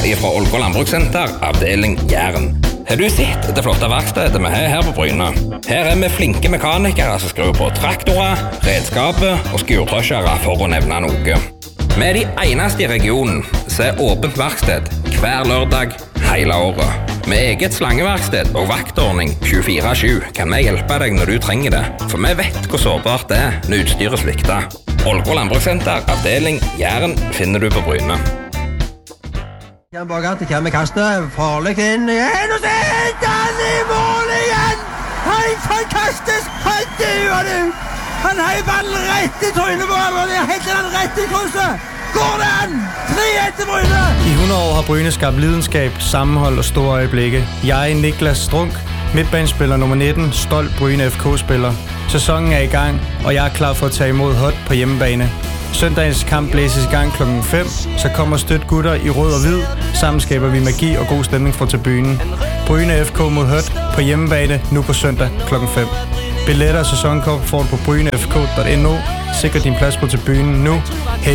fra Ålgård Landbrukssenter, avdeling Jæren. Har du sett det flotte verkstedet vi har her på Bryne? Her er vi flinke mekanikere som skrur på traktorer, redskaper og skurtrøsjere for å nevne noe. Vi er de eneste i regionen som er åpent verksted hver lørdag hele året. Med eget slangeverksted og vaktordning 24/7 kan vi hjelpe deg når du trenger det, for vi vet hvor sårbart det er når utstyret svikter. Ålgård Landbrukssenter, avdeling Jæren, finner du på Bryne. Jan Borgart, det kommer kastet, farlig inn igjen, og så er han i mål igjen! Helt fantastisk, han duer du! Han har ballen rett i trynet på ham, og det er helt den rett i krysset! Går det an? 3-1 til Bryne! I 100 år har Bryne skabt lidenskab, sammenhold og store øjeblikke. Jeg, Niklas Strunk, midtbanespiller nummer 19, stolt Bryne FK-spiller. Sæsonen er i gang, og jeg er klar for at tage imod Hot på hjemmebane. Søndagens kamp blæses i gang kl. 5, så kom og støt gutter i rød og hvid. Sammen skaber vi magi og god stemning for tribunen. Bryne FK mod Hot på hjemmebane nu på søndag kl. 5. Billetter og sæsonkort får du på brynefk.no. Sikre din plads på tribunen nu.